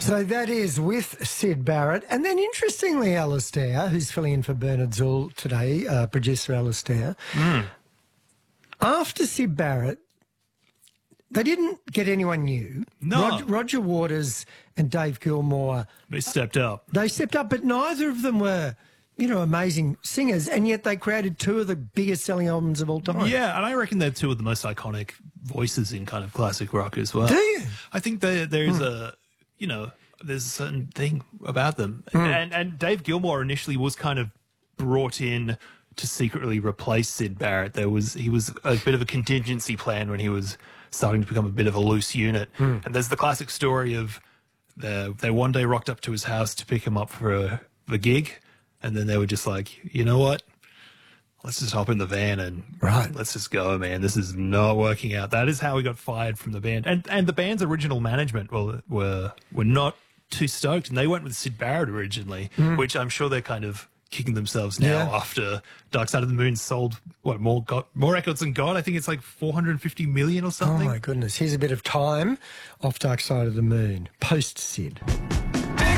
So that is with Sid Barrett. And then interestingly, Alistair, who's filling in for Bernard Zoul today, producer Alistair, after Sid Barrett, they didn't get anyone new. No. Roger Waters and Dave Gilmour. They stepped up. They stepped up, but neither of them were, amazing singers, and yet they created two of the biggest selling albums of all time. Yeah, and I reckon they're two of the most iconic voices in kind of classic rock as well. Do you? I think there's there's a certain thing about them. And Dave Gilmour initially was kind of brought in to secretly replace Sid Barrett. He was a bit of a contingency plan when he was starting to become a bit of a loose unit. And there's the classic story of they one day rocked up to his house to pick him up for the gig, and then they were just like, you know what? Let's just hop in the van and let's just go, man. This is not working out. That is how he got fired from the band. And the band's original management were not too stoked, and they went with Sid Barrett originally, which I'm sure they're kind of kicking themselves now after Dark Side of the Moon sold more records than God. I think it's like 450 million or something. Oh my goodness. Here's a bit of time off Dark Side of the Moon, post Sid.